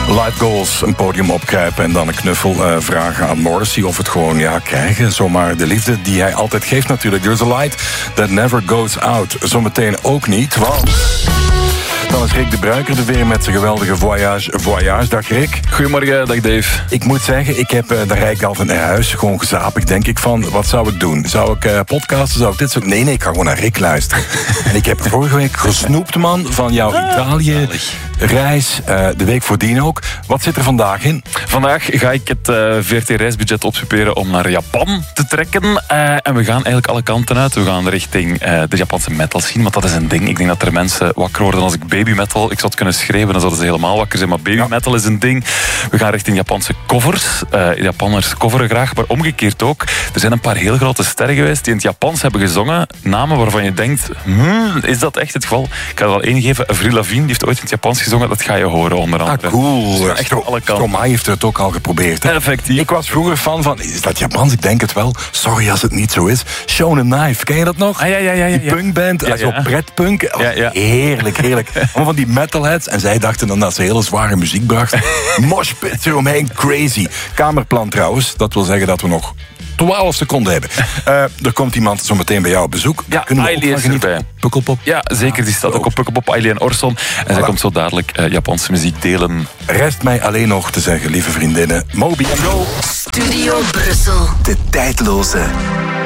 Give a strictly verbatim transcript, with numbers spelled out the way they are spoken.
Life Goals, een podium opkruipen en dan een knuffel uh, vragen aan Morrissey of het gewoon ja, krijgen. Zomaar de liefde die hij altijd geeft natuurlijk. There's a light that never goes out. Zometeen ook niet, want... Dan is Rick de Bruiker er weer met zijn geweldige voyage. Voyage, dag Rick. Goedemorgen, dag Dave. Ik moet zeggen, ik heb uh, daar rijd ik altijd naar huis. Gewoon gezapig, denk ik van, wat zou ik doen? Zou ik uh, podcasten? Zou ik dit soort... Nee, nee, ik ga gewoon naar Rick luisteren. En ik heb vorige week gesnoept, man, van jouw ah, Italië-reis. Uh, de week voordien ook. Wat zit er vandaag in? Vandaag ga ik het uh, V R T-reisbudget opsuperen om naar Japan te trekken. Uh, en we gaan eigenlijk alle kanten uit. We gaan richting uh, de Japanse metal scene, want dat is een ding. Ik denk dat er mensen wakker worden als ik baby metal... Ik zou het kunnen schrijven, dan zouden ze helemaal wakker zijn. Maar baby ja. metal is een ding. We gaan richting Japanse covers. Uh, Japanners coveren graag, maar omgekeerd ook. Er zijn een paar heel grote sterren geweest die in het Japans hebben gezongen. Namen waarvan je denkt, hmm, is dat echt het geval? Ik ga er al één geven. Avril Lavigne, die heeft ooit in het Japans gezongen. Dat ga je horen, onder andere. Ah, cool. Dus echt Stro- alle kanten. Stromae heeft het ook al geprobeerd. Hè? Effectief. Ik was vroeger fan van, is dat Japans? Ik denk het wel. Sorry als het niet zo is. Shonen Knife, ken je dat nog? Ah, ja, ja, ja, ja. Die punkband, ja, ja. zo pretpunk. Oh, ja, ja. Heerlijk, heerlijk. Allemaal van die metalheads. En zij dachten dan dat ze hele zware muziek bracht. Moshpits eromheen, crazy. Kamerplan trouwens, dat wil zeggen dat we nog twaalf seconden hebben. Uh, er komt iemand zo meteen bij jou op bezoek. Ja, Ailey is erbij. Pukkelpop? Ja, zeker. Die staat ook op Pukkelpop, Ailey en Orson. En voilà. Zij komt zo dadelijk uh, Japanse muziek delen. Rest mij alleen nog te zeggen, lieve vriendinnen, Moby en Go. Studio Brussel. De tijdloze.